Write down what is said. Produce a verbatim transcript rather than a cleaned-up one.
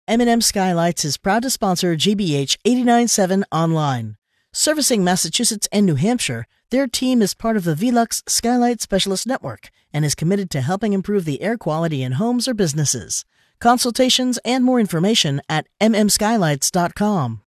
M and M Skylights is proud to sponsor G B H eighty-nine point seven Online. Servicing Massachusetts and New Hampshire, their team is part of the Velux Skylight Specialist Network and is committed to helping improve the air quality in homes or businesses. Consultations and more information at m m skylights dot com.